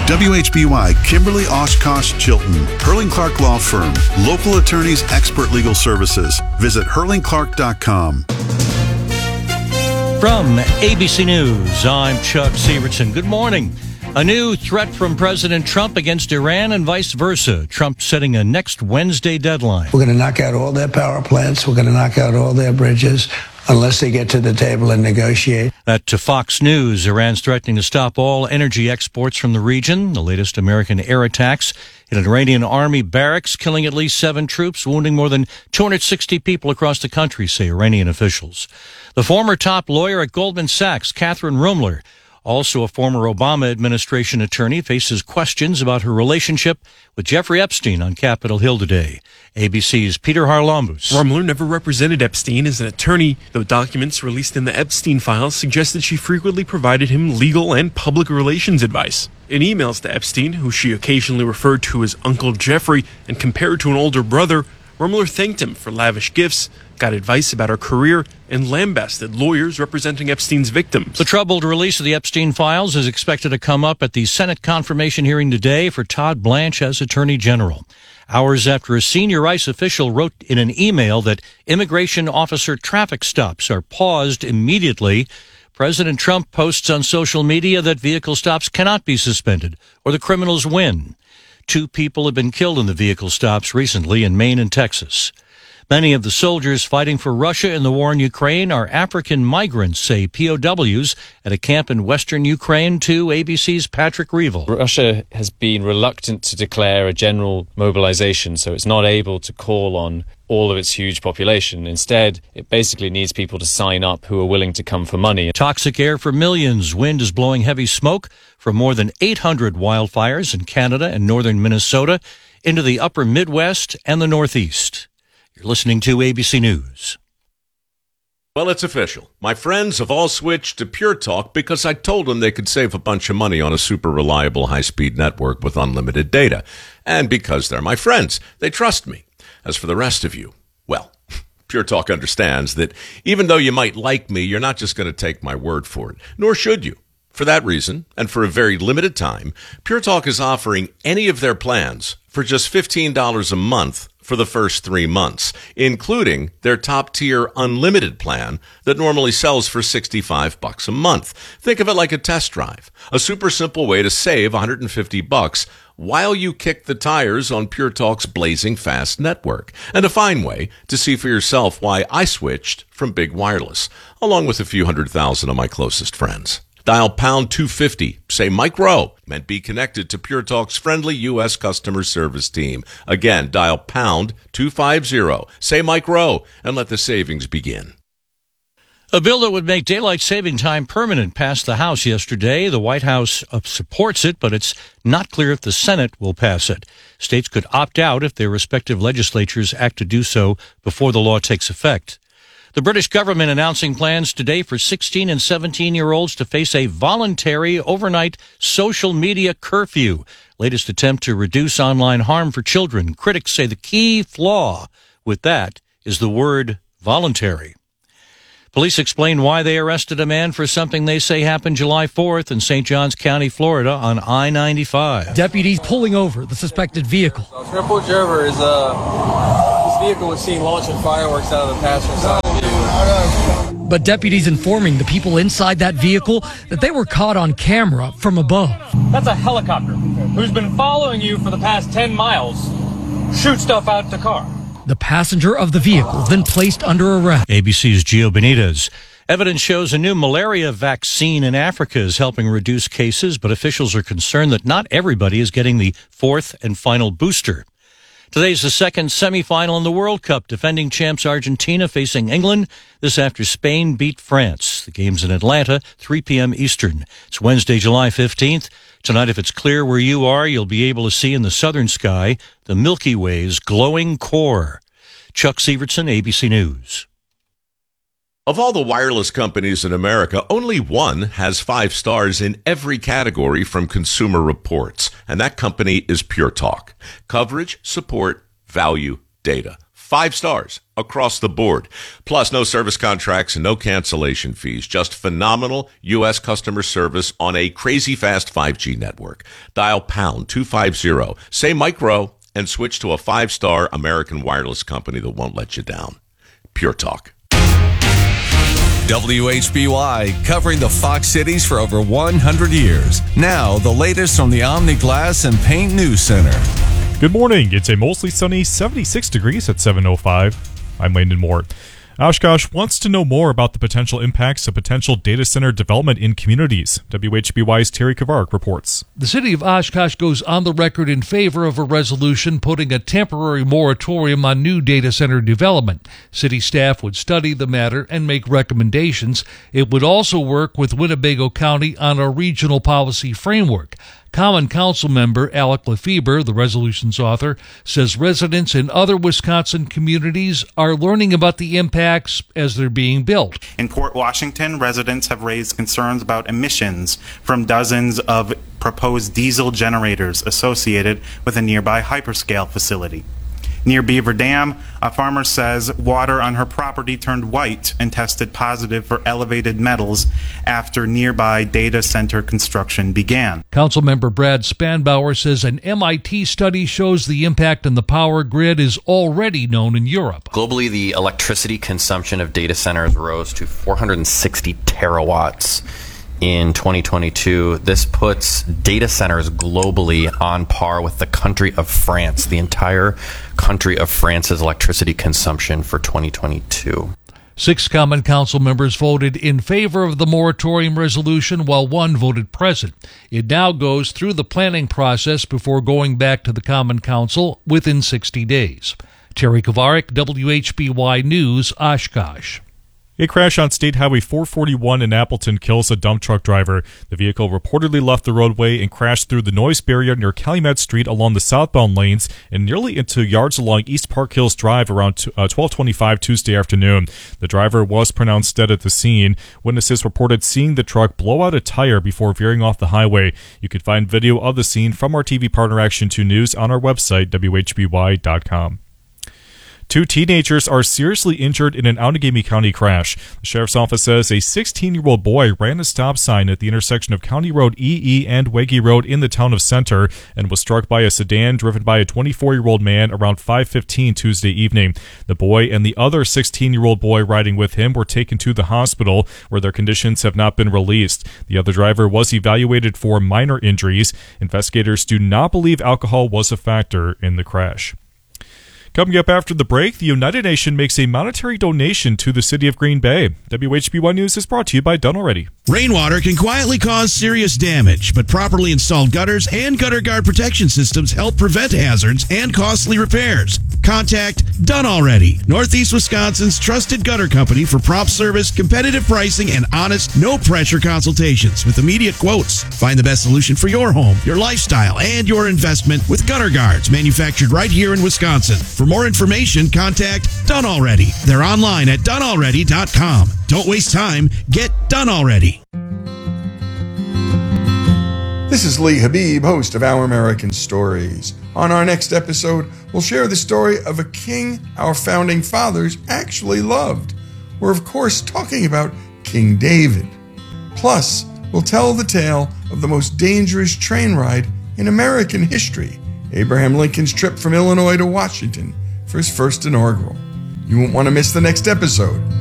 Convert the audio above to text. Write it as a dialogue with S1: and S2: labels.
S1: WHBY, Kimberly Oshkosh Chilton, Hurling Clark Law Firm, local attorneys, expert legal services. Visit hurlingclark.com.
S2: From ABC News, I'm Chuck Severson. Good morning. A new threat from President Trump against Iran and vice versa. Trump setting a next Wednesday deadline.
S3: We're going to knock out all their power plants. We're going to knock out all their bridges unless they get to the table and negotiate.
S2: That to Fox News. Iran's threatening to stop all energy exports from the region. The latest American air attacks hit an Iranian army barracks, killing at least 7 troops, wounding more than 260 people across the country, say Iranian officials. The former top lawyer at Goldman Sachs, Catherine Rumler, also a former Obama administration attorney, faces questions about her relationship with Jeffrey Epstein on Capitol Hill today. ABC's Peter Harlambous.
S4: Rumler never represented Epstein as an attorney, though documents released in the Epstein files suggest that she frequently provided him legal and public relations advice. In emails to Epstein, who she occasionally referred to as Uncle Jeffrey and compared to an older brother, Rumler thanked him for lavish gifts, got advice about her career, and lambasted lawyers representing Epstein's victims.
S2: The troubled release of the Epstein files is expected to come up at the Senate confirmation hearing today for Todd Blanche as Attorney General. Hours after a senior ICE official wrote in an email that immigration officer traffic stops are paused immediately, President Trump posts on social media that vehicle stops cannot be suspended or the criminals win. 2 people have been killed in the vehicle stops recently in Maine and Texas. Many of the soldiers fighting for Russia in the war in Ukraine are African migrants, say POWs at a camp in western Ukraine, to ABC's Patrick Reevell.
S5: Russia has been reluctant to declare a general mobilization, so it's not able to call on all of its huge population. Instead, it basically needs people to sign up who are willing to come for money.
S2: Toxic air for millions. Wind is blowing heavy smoke from more than 800 wildfires in Canada and northern Minnesota into the upper Midwest and the Northeast. You're listening to ABC News.
S6: Well, it's official. My friends have all switched to Pure Talk because I told them they could save a bunch of money on a super reliable high-speed network with unlimited data. And because they're my friends, they trust me. As for the rest of you, well, Pure Talk understands that even though you might like me, you're not just going to take my word for it, nor should you. For that reason, and for a very limited time, Pure Talk is offering any of their plans for just $15 a month for the first 3 months, including their top-tier unlimited plan that normally sells for $65 a month. Think of it like a test drive, a super simple way to save $150 while you kick the tires on Pure Talk's blazing fast network, and a fine way to see for yourself why I switched from Big Wireless, along with a few 100,000 of my closest friends. Dial pound 250, say Mike Rowe, and be connected to Pure Talk's friendly U.S. customer service team. Again, dial pound 250, say Mike Rowe, and let the savings begin.
S2: A bill that would make daylight saving time permanent passed the House yesterday. The White House supports it, but it's not clear if the Senate will pass it. States could opt out if their respective legislatures act to do so before the law takes effect. The British government announcing plans today for 16 and 17-year-olds to face a voluntary overnight social media curfew. Latest attempt to reduce online harm for children. Critics say the key flaw with that is the word voluntary. Police explain why they arrested a man for something they say happened July 4th in St. Johns County, Florida on I-95.
S7: Deputies pulling over the suspected vehicle.
S8: Triple Driver is this vehicle was seen launching fireworks out of the passenger side of the vehicle.
S7: But deputies informing the people inside that vehicle that they were caught on camera from above.
S9: That's a helicopter who's been following you for the past 10 miles. Shoot stuff out the car.
S7: The passenger of the vehicle then placed under arrest.
S2: ABC's Gio Benitez. Evidence shows a new malaria vaccine in Africa is helping reduce cases, but officials are concerned that not everybody is getting the 4th and final booster. Today's the second semifinal in the World Cup. Defending champs Argentina facing England. This after Spain beat France. The game's in Atlanta, 3 p.m. Eastern. It's Wednesday, July 15th. Tonight, if it's clear where you are, you'll be able to see in the southern sky the Milky Way's glowing core. Chuck Severson, ABC News.
S6: Of all the wireless companies in America, only one has 5 stars in every category from Consumer Reports, and that company is Pure Talk. Coverage, support, value, data. 5 stars across the board. Plus, no service contracts and no cancellation fees. Just phenomenal U.S. customer service on a crazy fast 5G network. Dial pound 250, say micro, and switch to a 5-star American wireless company that won't let you down. Pure Talk.
S10: WHBY, covering the Fox cities for over 100 years. Now, the latest from the Omni Glass and Paint News Center.
S11: Good morning. It's a mostly sunny 76 degrees at 7:05. I'm Landon Moore. Oshkosh wants to know more about the potential impacts of potential data center development in communities. WHBY's Terry Kavark reports.
S12: The city of Oshkosh goes on the record in favor of a resolution putting a temporary moratorium on new data center development. City staff would study the matter and make recommendations. It would also work with Winnebago County on a regional policy framework. Common Council member Alec Lefebvre, the resolution's author, says residents in other Wisconsin communities are learning about the impacts as they're being built.
S13: In Port Washington, residents have raised concerns about emissions from dozens of proposed diesel generators associated with a nearby hyperscale facility. Near Beaver Dam, a farmer says water on her property turned white and tested positive for elevated metals after nearby data center construction began.
S12: Councilmember Brad Spanbauer says an MIT study shows the impact on the power grid is already known in Europe.
S14: Globally, the electricity consumption of data centers rose to 460 terawatts. In 2022, this puts data centers globally on par with the country of France, the entire country of France's electricity consumption for 2022.
S12: 6 Common Council members voted in favor of the moratorium resolution, while 1 voted present. It now goes through the planning process before going back to the Common Council within 60 days. Terry Kovarik, WHBY News, Oshkosh.
S11: A crash on State Highway 441 in Appleton kills a dump truck driver. The vehicle reportedly left the roadway and crashed through the noise barrier near Calumet Street along the southbound lanes and nearly into yards along East Park Hills Drive around 12:25 Tuesday afternoon. The driver was pronounced dead at the scene. Witnesses reported seeing the truck blow out a tire before veering off the highway. You can find video of the scene from our TV partner Action 2 News on our website, WHBY.com. 2 teenagers are seriously injured in an Outagamie County crash. The sheriff's office says a 16-year-old boy ran a stop sign at the intersection of County Road EE and Weggy Road in the town of Center and was struck by a sedan driven by a 24-year-old man around 5:15 Tuesday evening. The boy and the other 16-year-old boy riding with him were taken to the hospital where their conditions have not been released. The other driver was evaluated for minor injuries. Investigators do not believe alcohol was a factor in the crash. Coming up after the break, the United Nation makes a monetary donation to the city of Green Bay. WHBY News is brought to you by Done Already.
S15: Rainwater can quietly cause serious damage, but properly installed gutters and gutter guard protection systems help prevent hazards and costly repairs. Contact Done Already, Northeast Wisconsin's trusted gutter company for prompt service, competitive pricing, and honest, no-pressure consultations with immediate quotes. Find the best solution for your home, your lifestyle, and your investment with gutter guards manufactured right here in Wisconsin. For more information, contact Done Already. They're online at donealready.com. Don't waste time. Get Done Already.
S16: This is Lee Habib, host of Our American Stories. On our next episode, we'll share the story of a king our founding fathers actually loved. We're, of course, talking about King David. Plus, we'll tell the tale of the most dangerous train ride in American history, Abraham Lincoln's trip from Illinois to Washington for his first inaugural. You won't want to miss the next episode.